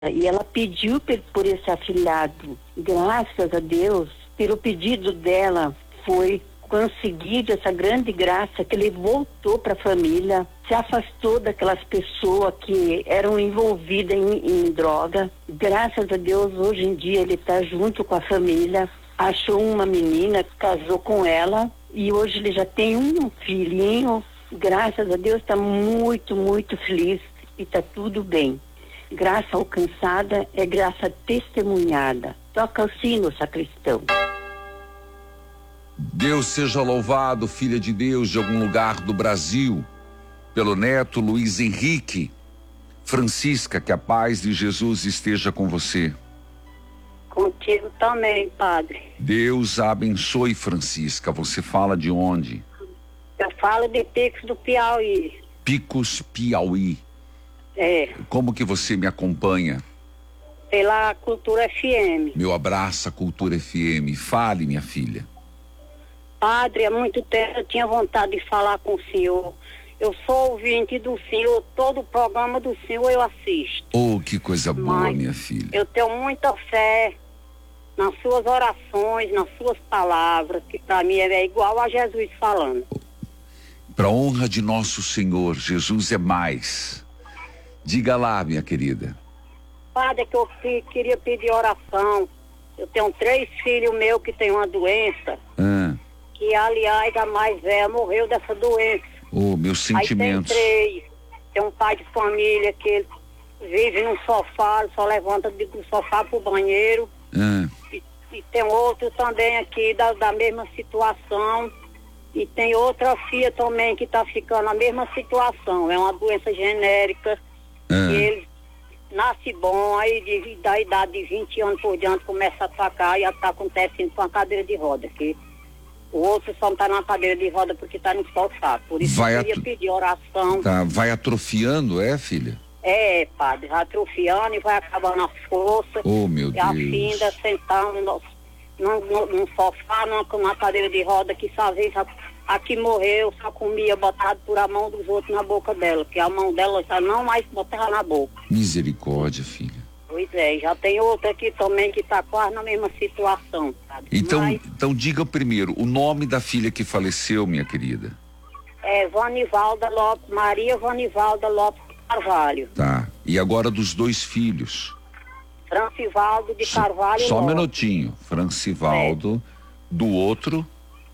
e ela pediu por esse afilhado. Graças a Deus, pelo pedido dela, foi conseguido essa grande graça que ele voltou para a família, se afastou daquelas pessoas que eram envolvidas em droga. Graças a Deus, hoje em dia ele está junto com a família, achou uma menina, casou com ela e hoje ele já tem um filhinho. Graças a Deus, está muito, muito feliz e está tudo bem. Graça alcançada é graça testemunhada. Toca o sino, sacristão. Deus seja louvado, filha de Deus, de algum lugar do Brasil, pelo neto Luiz Henrique. Francisca, que a paz de Jesus esteja com você. Contigo também, padre. Deus a abençoe, Francisca. Você fala de onde? Eu falo de Picos do Piauí. Picos, Piauí. É. Como que você me acompanha? Pela Cultura FM. Meu abraço à Cultura FM. Fale, minha filha. Padre, há muito tempo eu tinha vontade de falar com o senhor. Eu sou ouvinte do senhor, todo o programa do senhor eu assisto. Oh, que coisa boa, Mas minha filha. eu tenho muita fé nas suas orações, nas suas palavras, que para mim é igual a Jesus falando. Para honra de nosso Senhor, Jesus é mais. Diga lá, minha querida. Padre, que eu queria pedir oração. Eu tenho 3 filhos meus que têm uma doença. Que, aliás, a mais velha morreu dessa doença. Oh, meus sentimentos. Aí tem um pai de família que ele vive num sofá, só levanta do sofá pro banheiro. E tem outro também aqui da mesma situação. E tem outra filha também que está ficando na mesma situação. É uma doença genérica. E ele nasce bom, aí da idade de 20 anos por diante começa a atacar e está acontecendo com a cadeira de roda. Que o outro só está na cadeira de roda porque está no sofá. Por isso eu queria pedir oração. Tá, vai atrofiando, filha? É, padre, vai atrofiando e vai acabando a força. Oh, meu Deus. E a finda sentando num sofá, numa cadeira de roda, que só vez a que morreu só comia botado por a mão dos outros na boca dela, que a mão dela já não mais botava na boca. Misericórdia, filha. Pois é, já tem outra aqui também que está quase na mesma situação, sabe? Então diga primeiro, o nome da filha que faleceu, minha querida. É Vanivalda Lopes, Maria Vanivalda Lopes Carvalho. Tá, e agora dos 2 filhos? Francivaldo de Carvalho Só um Lopes. minutinho, Francivaldo, do outro?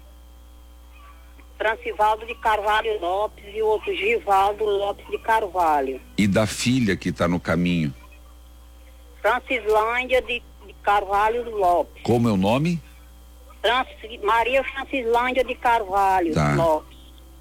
Francivaldo de Carvalho Lopes e o outro Givaldo Lopes de Carvalho. E da filha que está no caminho? Francislândia de Carvalho Lopes. Como é o nome? Maria Francislândia de Carvalho Lopes.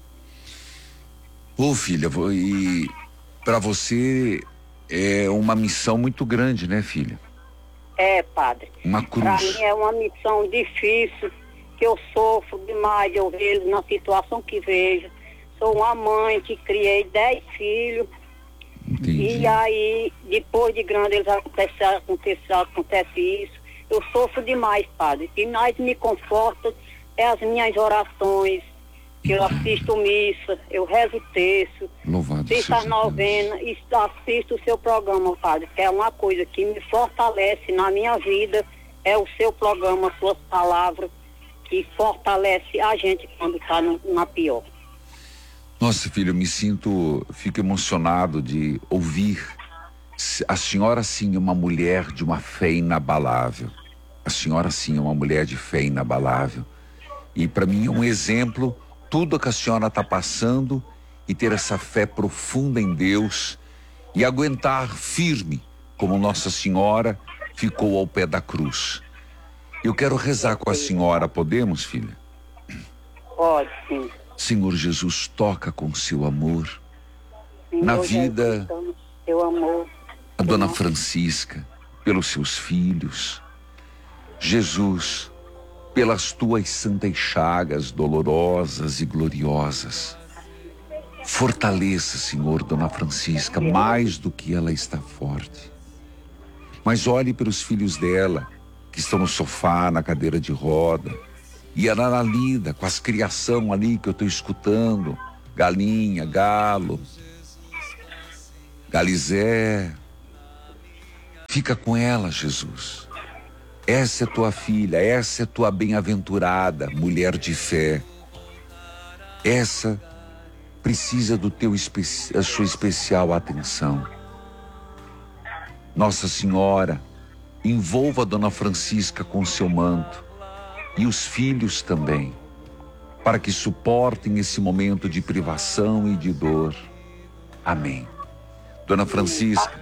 Ô, filha, e para você é uma missão muito grande, né, filha? É, padre. Uma cruz. Para mim é uma missão difícil, que eu sofro demais, eu vejo na situação que vejo. Sou uma mãe que criei 10 filhos. Entendi. E aí, depois de grande, eles acontece isso. Eu sofro demais, padre. O que mais me conforta é as minhas orações, que eu assisto missa, eu rezo terço, assisto as novenas e assisto o seu programa, padre, que é uma coisa que me fortalece na minha vida, é o seu programa, suas palavras, que fortalece a gente quando está na pior. Nossa, filha, fico emocionado de ouvir. A senhora sim é uma mulher de uma fé inabalável. A senhora sim é uma mulher de fé inabalável. E para mim é um exemplo, tudo que a senhora está passando e ter essa fé profunda em Deus e aguentar firme, como Nossa Senhora ficou ao pé da cruz. Eu quero rezar com a senhora, podemos, filha? Pode, sim. Senhor Jesus, toca com seu amor Senhor na vida Jesus, seu amor, a Dona Francisca, pelos seus filhos. Jesus, pelas tuas santas chagas dolorosas e gloriosas. Fortaleça, Senhor, Dona Francisca, mais do que ela está forte. Mas olhe pelos filhos dela, que estão no sofá, na cadeira de roda. E ela lida com as criação ali que eu estou escutando. Galinha, galo, galizé. Fica com ela, Jesus. Essa é tua filha, essa é tua bem-aventurada mulher de fé. Essa precisa a sua especial atenção. Nossa Senhora, envolva a Dona Francisca com seu manto e os filhos também, para que suportem esse momento de privação e de dor. Amém. Dona Francisca,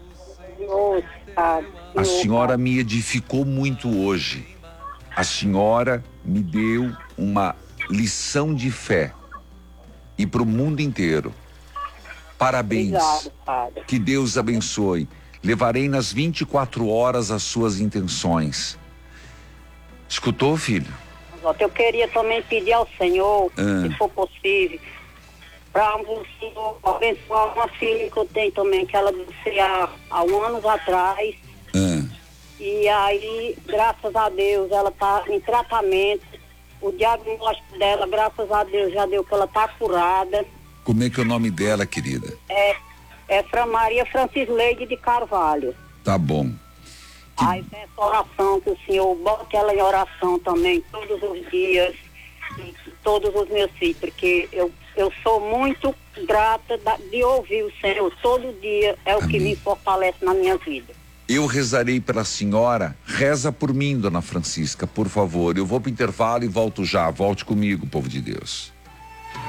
a senhora me edificou muito hoje. A senhora me deu uma lição de fé e para o mundo inteiro. Parabéns. Obrigado, Padre. Que Deus abençoe. Levarei nas 24 horas as suas intenções. Escutou, filho? Eu queria também pedir ao Senhor, se for possível, para o Senhor abençoar uma filha que eu tenho também, que ela disse há anos atrás. E aí, graças a Deus, ela está em tratamento. O diagnóstico dela, graças a Deus, já deu que ela está curada. Como é que é o nome dela, querida? É Maria Francisleide de Carvalho. Tá bom. Aí tem essa oração que o Senhor bota ela em oração também, todos os dias, todos os meus filhos, porque eu sou muito grata de ouvir o Senhor todo dia, é o que me fortalece na minha vida. Eu rezarei pela senhora, reza por mim, Dona Francisca, por favor. Eu vou para o intervalo e volto já. Volte comigo, povo de Deus.